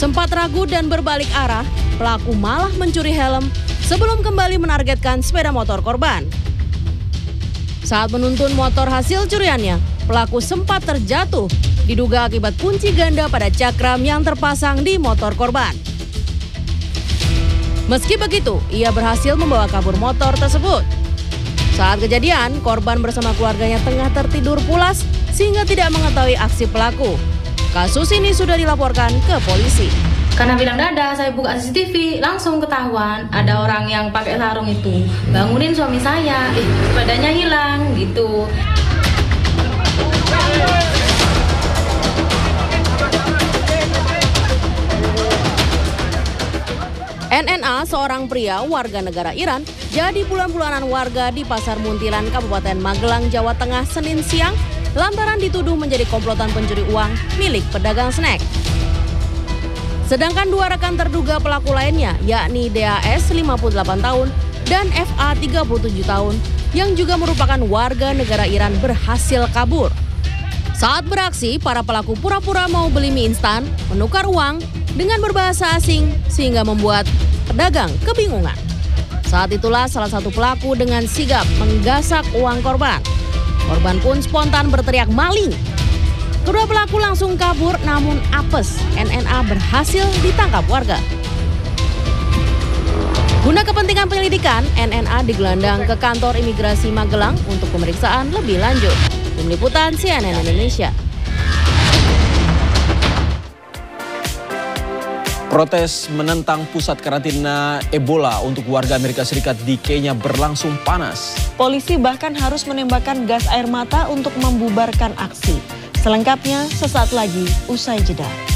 Sempat ragu dan berbalik arah, pelaku malah mencuri helm sebelum kembali menargetkan sepeda motor korban. Saat menuntun motor hasil curiannya, pelaku sempat terjatuh, diduga akibat kunci ganda pada cakram yang terpasang di motor korban. Meski begitu, ia berhasil membawa kabur motor tersebut. Saat kejadian, korban bersama keluarganya tengah tertidur pulas sehingga tidak mengetahui aksi pelaku. Kasus ini sudah dilaporkan ke polisi. Karena bilang dadah, saya buka CCTV, langsung ketahuan ada orang yang pakai sarung itu. Bangunin suami saya, badannya hilang gitu. NNA, seorang pria warga negara Iran, jadi bulan-bulanan warga di Pasar Muntilan, Kabupaten Magelang, Jawa Tengah, Senin siang, lantaran dituduh menjadi komplotan pencuri uang milik pedagang snack. Sedangkan dua rekan terduga pelaku lainnya, yakni DAS 58 tahun dan FA 37 tahun, yang juga merupakan warga negara Iran, berhasil kabur. Saat beraksi, para pelaku pura-pura mau beli mie instan, menukar uang dengan berbahasa asing sehingga membuat pedagang kebingungan. Saat itulah salah satu pelaku dengan sigap menggasak uang korban. Korban pun spontan berteriak maling. Kedua pelaku langsung kabur, namun apes, NNA berhasil ditangkap warga. Guna kepentingan penyelidikan, NNA digelandang ke kantor imigrasi Magelang untuk pemeriksaan lebih lanjut. Tim Liputan CNN Indonesia. Protes menentang pusat karantina Ebola untuk warga Amerika Serikat di Kenya berlangsung panas. Polisi bahkan harus menembakkan gas air mata untuk membubarkan aksi. Selengkapnya sesaat lagi usai jeda.